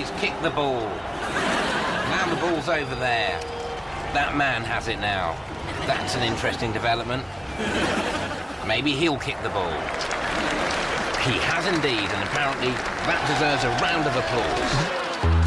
He's kicked the ball. Now the ball's over there. That man has it now. That's an interesting development. Maybe he'll kick the ball. He has indeed, and apparently that deserves a round of applause.